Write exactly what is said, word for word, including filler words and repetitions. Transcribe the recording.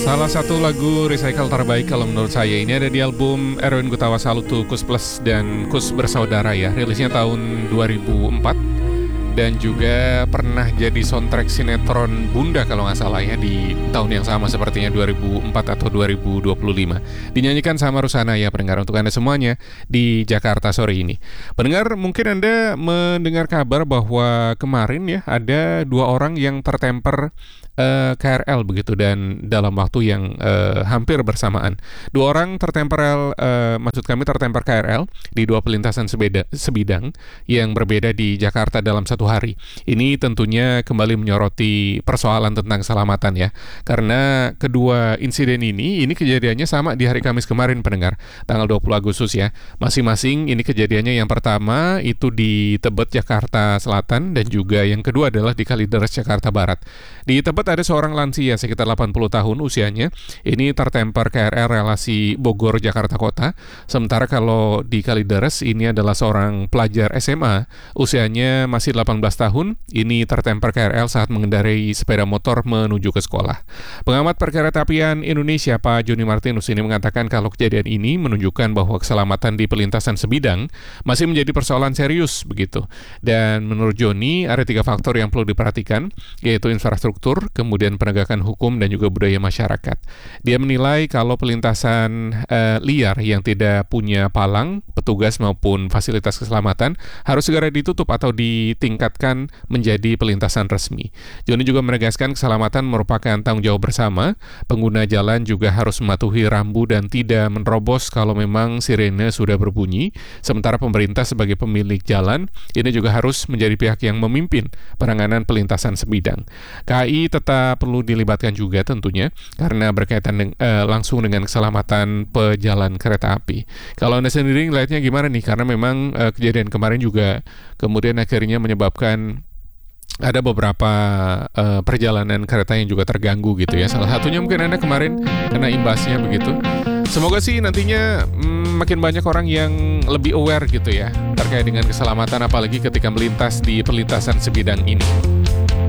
Salah satu lagu recycle terbaik kalau menurut saya ini ada di album Erwin Gutawa Salutu Kus Plus dan Kus Bersaudara ya. Rilisnya tahun dua ribu empat dan juga pernah jadi soundtrack sinetron Bunda kalau nggak salah ya di tahun yang sama sepertinya dua ribu empat atau dua ribu dua puluh lima. Dinyanyikan sama Rusana ya pendengar untuk Anda semuanya di Jakarta sore ini. Pendengar, mungkin Anda mendengar kabar bahwa kemarin ya ada dua orang yang tertemper Uh, K R L begitu dan dalam waktu yang uh, hampir bersamaan. Dua orang tertemper, uh, maksud kami tertemper K R L di dua pelintasan sebeda, sebidang yang berbeda di Jakarta dalam satu hari. Ini tentunya kembali menyoroti persoalan tentang keselamatan ya. Karena kedua insiden ini, ini kejadiannya sama di hari Kamis kemarin pendengar, tanggal dua puluh Agustus ya. Masing-masing ini kejadiannya yang pertama itu di Tebet, Jakarta Selatan dan juga yang kedua adalah di Kalideres, Jakarta Barat. Di Tebet ada seorang lansia sekitar delapan puluh tahun usianya. Ini tertemper K R L relasi Bogor Jakarta Kota. Sementara kalau di Kalideres ini adalah seorang pelajar S M A usianya masih delapan belas tahun. Ini tertemper K R L saat mengendarai sepeda motor menuju ke sekolah. Pengamat perkeretaapian Indonesia Pak Joni Martinus ini mengatakan kalau kejadian ini menunjukkan bahwa keselamatan di pelintasan sebidang masih menjadi persoalan serius begitu. Dan menurut Joni ada tiga faktor yang perlu diperhatikan, yaitu infrastruktur, kemudian penegakan hukum dan juga budaya masyarakat. Dia menilai kalau pelintasan uh, liar yang tidak punya palang, petugas maupun fasilitas keselamatan harus segera ditutup atau ditingkatkan menjadi pelintasan resmi. Joni juga menegaskan keselamatan merupakan tanggung jawab bersama. Pengguna jalan juga harus mematuhi rambu dan tidak menerobos kalau memang sirene sudah berbunyi. Sementara pemerintah sebagai pemilik jalan ini juga harus menjadi pihak yang memimpin penanganan pelintasan sebidang. K I tetap perlu dilibatkan juga tentunya karena berkaitan deng- eh, langsung dengan keselamatan pejalan kereta api. Kalau Anda sendiri ngelihatnya gimana nih? Karena memang eh, kejadian kemarin juga kemudian akhirnya menyebabkan ada beberapa uh, perjalanan kereta yang juga terganggu gitu ya. Salah satunya mungkin Anda kemarin kena imbasnya begitu. Semoga sih nantinya mm, makin banyak orang yang lebih aware gitu ya terkait dengan keselamatan apalagi ketika melintas di perlintasan sebidang ini.